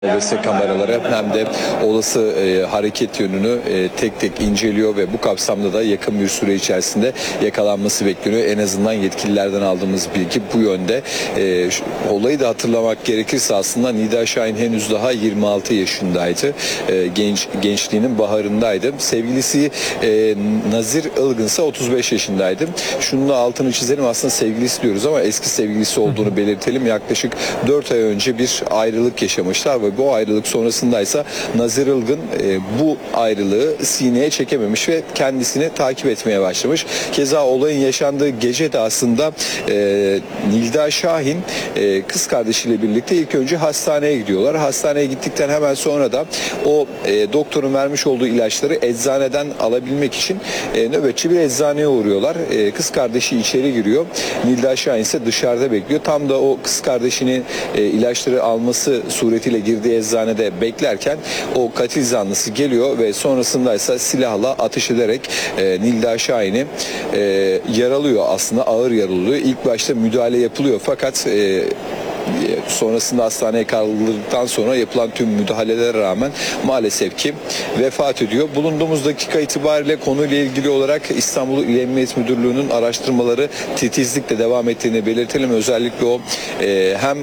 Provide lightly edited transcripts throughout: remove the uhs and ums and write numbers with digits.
OBS kameraları hem de olası hareket yönünü tek tek inceliyor ve bu kapsamda da yakın bir süre içerisinde yakalanması bekleniyor. En azından yetkililerden aldığımız bilgi bu yönde. Olayı da hatırlamak gerekirse aslında Nida Şahin henüz daha 26 yaşındaydı. Gençliğinin baharındaydı. Sevgilisi Nazir Ilgın ise 35 yaşındaydı. Şunun da altını çizelim, aslında sevgilisi diyoruz ama eski sevgilisi olduğunu belirtelim. Yaklaşık 4 ay önce bir ayrılık yaşamışlar ve bu ayrılık sonrasındaysa Nazir Ilgın bu ayrılığı sineye çekememiş ve kendisini takip etmeye başlamış. Keza olayın yaşandığı gece de aslında Nida Şahin kız kardeşiyle birlikte ilk önce hastaneye gidiyorlar. Hastaneye gittikten hemen sonra da o doktorun vermiş olduğu ilaçları eczaneden alabilmek için nöbetçi bir eczaneye uğruyorlar. Kız kardeşi içeri giriyor. Nida Şahin ise dışarıda bekliyor. Tam da o kız kardeşinin ilaçları alması suretiyle girdiği eczanede beklerken o katil zanlısı geliyor ve sonrasında ise silahla ateş ederek Nida Şahin'i yaralıyor, aslında ağır yaralıyor. İlk başta müdahale yapılıyor fakat sonrasında hastaneye kaldırıldıktan sonra yapılan tüm müdahalelere rağmen maalesef ki vefat ediyor. Bulunduğumuz dakika itibariyle konuyla ilgili olarak İstanbul İl Emniyet Müdürlüğü'nün araştırmaları titizlikle devam ettiğini belirtelim. Özellikle o hem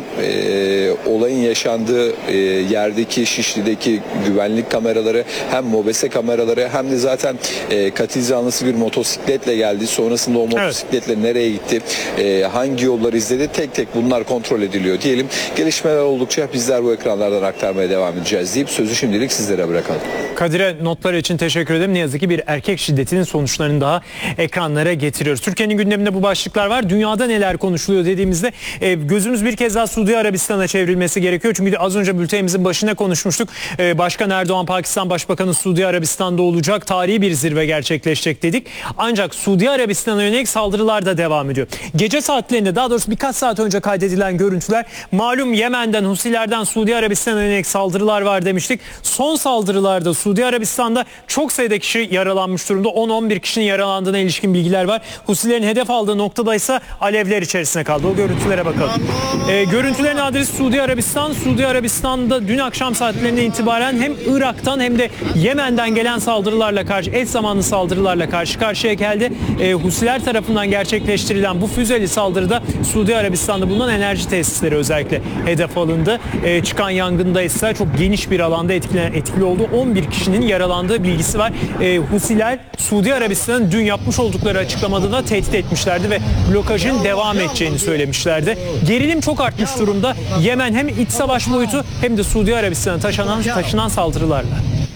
olayın yaşandığı yerdeki Şişli'deki güvenlik kameraları, hem mobese kameraları, hem de zaten katil zanlısı bir motosikletle geldi. Sonrasında o motosikletle nereye gitti, hangi yolları izledi, tek tek bunlar kontrol ediliyor diyelim. Gelişmeler oldukça bizler bu ekranlardan aktarmaya devam edeceğiz deyip sözü şimdilik sizlere bırakalım. Kadir'e notlar için teşekkür ederim. Ne yazık ki bir erkek şiddetinin sonuçlarını daha ekranlara getiriyoruz. Türkiye'nin gündeminde bu başlıklar var. Dünyada neler konuşuluyor dediğimizde gözümüz bir kez daha Suudi Arabistan'a çevrilmesi gerekiyor. Çünkü az önce bültenimizin başına konuşmuştuk. Başkan Erdoğan, Pakistan Başbakanı Suudi Arabistan'da olacak. Tarihi bir zirve gerçekleşecek dedik. Ancak Suudi Arabistan'a yönelik saldırılar da devam ediyor. Gece saatlerinde, daha doğrusu birkaç saat önce kaydedilen görüntüler, malum Yemen'den, Husilerden Suudi Arabistan'a yönelik saldırılar var demiştik. Son saldırılarda Suudi Arabistan'da çok sayıda kişi yaralanmış durumda. 10-11 kişinin yaralandığına ilişkin bilgiler var. Husilerin hedef aldığı noktada ise alevler içerisine kaldı. O görüntülere bakalım. Görüntülerin adresi Suudi Arabistan. Suudi Arabistan'da dün akşam saatlerinden itibaren hem Irak'tan hem de Yemen'den gelen saldırılarla eş zamanlı saldırılarla karşı karşıya geldi. Husiler tarafından gerçekleştirilen bu füzeli saldırıda Suudi Arabistan'da bulunan enerji tesisleri özellikle hedef alındı. Çıkan yangında ise çok geniş bir alanda etkili oldu. 11 kişinin yaralandığı bilgisi var. Husiler Suudi Arabistan'ın dün yapmış oldukları açıklamada da tehdit etmişlerdi ve blokajın devam edeceğini söylemişlerdi. Gerilim çok artmış durumda. Yemen hem iç savaş boyutu hem de Suudi Arabistan'a taşınan saldırılarla.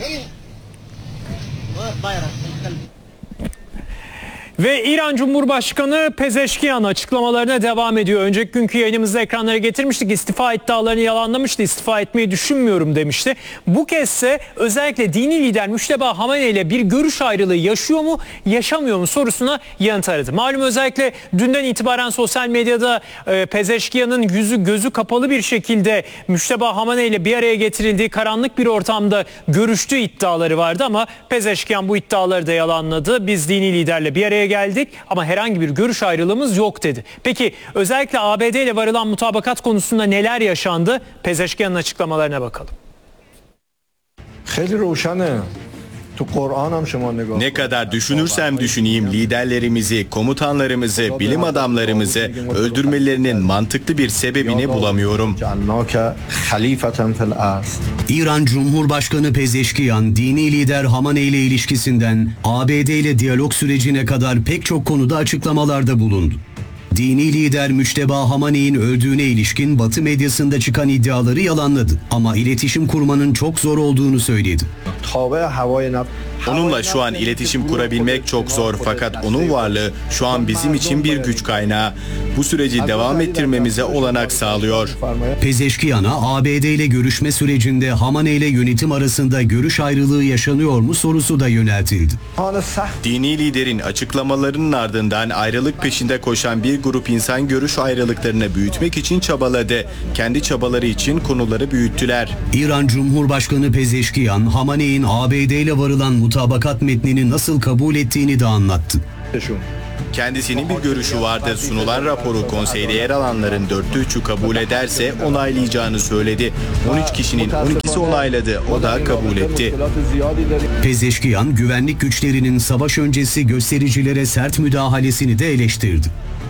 Ve İran Cumhurbaşkanı Pezeşkiyan açıklamalarına devam ediyor. Önceki günkü yayınımızda ekranlara getirmiştik. İstifa iddialarını yalanlamıştı. İstifa etmeyi düşünmüyorum demişti. Bu kezde özellikle dini lider Müşteba Hamenei ile bir görüş ayrılığı yaşıyor mu, yaşamıyor mu sorusuna yanıt aradı. Malum özellikle dünden itibaren sosyal medyada Pezeşkiyan'ın yüzü gözü kapalı bir şekilde Müşteba Hamenei ile bir araya getirildiği, karanlık bir ortamda görüştüğü iddiaları vardı ama Pezeşkiyan bu iddiaları da yalanladı. Biz dini liderle bir araya geldik ama herhangi bir görüş ayrılığımız yok dedi. Peki özellikle ABD ile varılan mutabakat konusunda neler yaşandı? Pezeşkiyan'ın açıklamalarına bakalım. Ne kadar düşünürsem düşüneyim liderlerimizi, komutanlarımızı, bilim adamlarımızı öldürmelerinin mantıklı bir sebebini bulamıyorum. İran Cumhurbaşkanı Pezeşkiyan, dini lider Hamenei ile ilişkisinden ABD ile diyalog sürecine kadar pek çok konuda açıklamalarda bulundu. Dini lider Müşteba Hamenei'nin öldüğüne ilişkin Batı medyasında çıkan iddiaları yalanladı ama iletişim kurmanın çok zor olduğunu söyledi. Onunla şu an iletişim kurabilmek çok zor fakat onun varlığı şu an bizim için bir güç kaynağı. Bu süreci devam ettirmemize olanak sağlıyor. Pezeşkiyan'a ABD ile görüşme sürecinde Hamenei ile yönetim arasında görüş ayrılığı yaşanıyor mu sorusu da yöneltildi. Dini liderin açıklamalarının ardından ayrılık peşinde koşan bir grup insan görüş ayrılıklarını büyütmek için çabaladı. Kendi çabaları için konuları büyüttüler. İran Cumhurbaşkanı Pezeşkiyan, Hamenei'nin ABD ile varılan mutabakat metnini nasıl kabul ettiğini de anlattı. Kendisinin bir görüşü vardı. Sunulan raporu konseyde yer alanların 3'ü kabul ederse onaylayacağını söyledi. 13 kişinin 12'si onayladı. O da kabul etti. Pezeşkiyan, güvenlik güçlerinin savaş öncesi göstericilere sert müdahalesini de eleştirdi.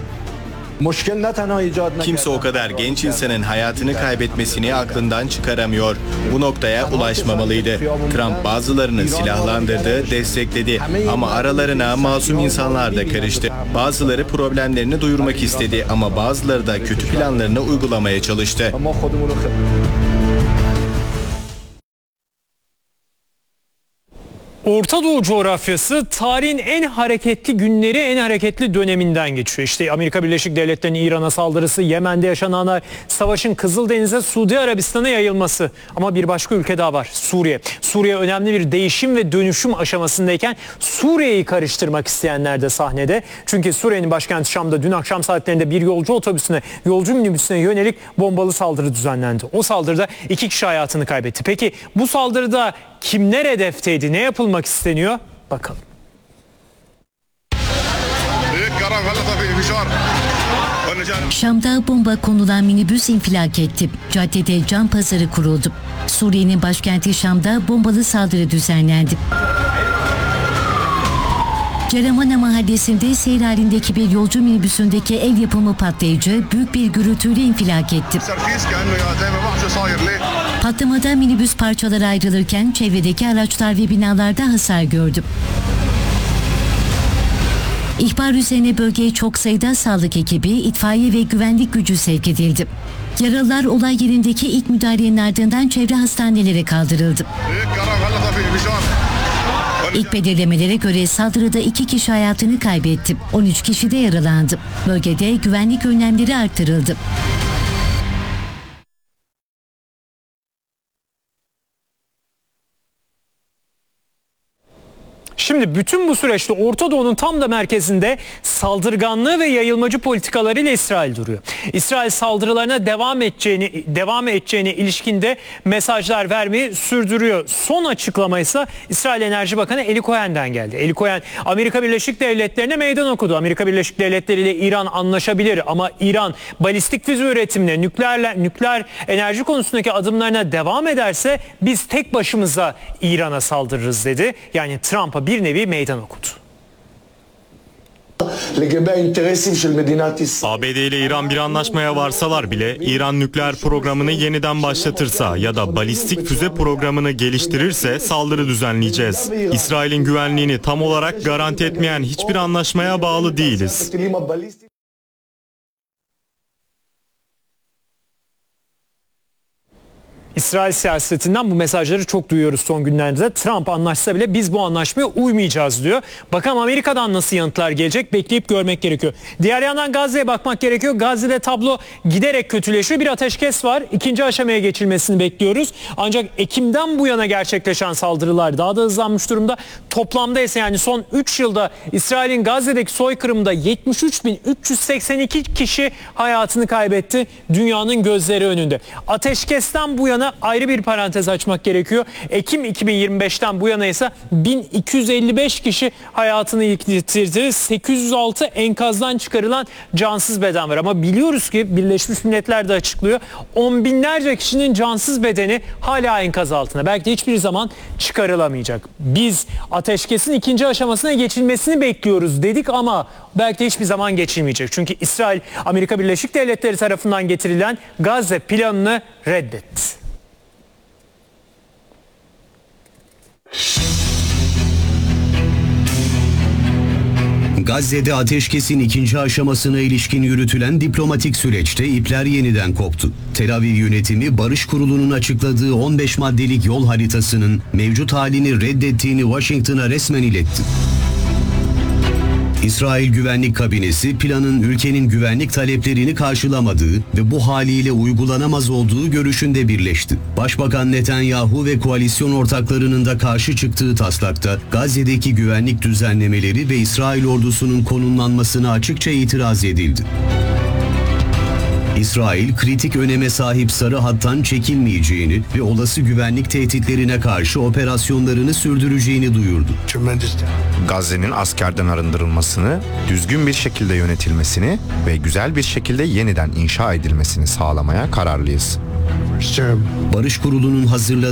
Kimse o kadar genç insanın hayatını kaybetmesini aklından çıkaramıyor. Bu noktaya ulaşmamalıydı. Trump bazılarını silahlandırdı, destekledi ama aralarına masum insanlar da karıştı. Bazıları problemlerini duyurmak istedi ama bazıları da kötü planlarını uygulamaya çalıştı. Orta Doğu coğrafyası tarihin en hareketli günleri, en hareketli döneminden geçiyor. İşte Amerika Birleşik Devletleri'nin İran'a saldırısı, Yemen'de yaşananlar, savaşın Kızıldeniz'e, Suudi Arabistan'a yayılması. Ama bir başka ülke daha var, Suriye. Suriye önemli bir değişim ve dönüşüm aşamasındayken Suriye'yi karıştırmak isteyenler de sahnede. Çünkü Suriye'nin başkenti Şam'da dün akşam saatlerinde bir yolcu minibüsüne yönelik bombalı saldırı düzenlendi. O saldırıda 2 kişi hayatını kaybetti. Peki bu saldırıda kimler hedefteydi? Ne yapılmak isteniyor? Bakalım. Şam'da bomba konulan minibüs infilak etti. Caddede can pazarı kuruldu. Suriye'nin başkenti Şam'da bombalı saldırı düzenlendi. Ceramana mahallesinde seyir halindeki bir yolcu minibüsündeki el yapımı patlayıcı büyük bir gürültüyle infilak etti. Patlamada minibüs parçalara ayrılırken çevredeki araçlar ve binalarda hasar gördü. İhbar üzerine bölgeye çok sayıda sağlık ekibi, itfaiye ve güvenlik gücü sevk edildi. Yaralılar olay yerindeki ilk müdahalenin ardından çevre hastanelere kaldırıldı. İlk belirlemelere göre saldırıda 2 kişi hayatını kaybetti. 13 kişi de yaralandı. Bölgede güvenlik önlemleri artırıldı. Şimdi bütün bu süreçte Orta Doğu'nun tam da merkezinde saldırganlığı ve yayılmacı politikalarıyla İsrail duruyor. İsrail saldırılarına devam edeceğine ilişkinde mesajlar vermeyi sürdürüyor. Son açıklama ise İsrail Enerji Bakanı Eli Cohen'den geldi. Eli Cohen Amerika Birleşik Devletleri'ne meydan okudu. Amerika Birleşik Devletleri ile İran anlaşabilir ama İran balistik füze üretimine, nükleer enerji konusundaki adımlarına devam ederse biz tek başımıza İran'a saldırırız dedi. Yani Trump'a bir nevi meydan okudu. ABD ile İran bir anlaşmaya varsalar bile İran nükleer programını yeniden başlatırsa ya da balistik füze programını geliştirirse saldırı düzenleyeceğiz. İsrail'in güvenliğini tam olarak garanti etmeyen hiçbir anlaşmaya bağlı değiliz. İsrail siyasetinden bu mesajları çok duyuyoruz son günlerde. Trump anlaşsa bile biz bu anlaşmaya uymayacağız diyor. Bakalım Amerika'dan nasıl yanıtlar gelecek, bekleyip görmek gerekiyor. Diğer yandan Gazze'ye bakmak gerekiyor. Gazze'de tablo giderek kötüleşiyor. Bir ateşkes var. 2. aşamaya geçilmesini bekliyoruz. Ancak Ekim'den bu yana gerçekleşen saldırılar daha da hızlanmış durumda. Toplamda ise yani son 3 yılda İsrail'in Gazze'deki soykırımında 73.382 kişi hayatını kaybetti. Dünyanın gözleri önünde. Ateşkesten bu yana ayrı bir parantez açmak gerekiyor. Ekim 2025'ten bu yana ise 1255 kişi hayatını yitirdi. 806 enkazdan çıkarılan cansız beden var. Ama biliyoruz ki Birleşmiş Milletler de açıklıyor. 10 binlerce kişinin cansız bedeni hala enkaz altında. Belki de hiçbir zaman çıkarılamayacak. Biz ateşkesin 2. aşamasına geçilmesini bekliyoruz dedik ama belki de hiçbir zaman geçilmeyecek. Çünkü İsrail Amerika Birleşik Devletleri tarafından getirilen Gazze planını reddetti. Gazze'de ateşkesin 2. aşamasına ilişkin yürütülen diplomatik süreçte ipler yeniden koptu. Tel Aviv yönetimi Barış Kurulu'nun açıkladığı 15 maddelik yol haritasının mevcut halini reddettiğini Washington'a resmen iletti. İsrail Güvenlik Kabinesi planın ülkenin güvenlik taleplerini karşılamadığı ve bu haliyle uygulanamaz olduğu görüşünde birleşti. Başbakan Netanyahu ve koalisyon ortaklarının da karşı çıktığı taslakta Gazze'deki güvenlik düzenlemeleri ve İsrail ordusunun konumlanmasına açıkça itiraz edildi. İsrail, kritik öneme sahip sarı hattan çekinmeyeceğini ve olası güvenlik tehditlerine karşı operasyonlarını sürdüreceğini duyurdu. Gazze'nin askerden arındırılmasını, düzgün bir şekilde yönetilmesini ve güzel bir şekilde yeniden inşa edilmesini sağlamaya kararlıyız. Barış Kurulu'nun hazırladığı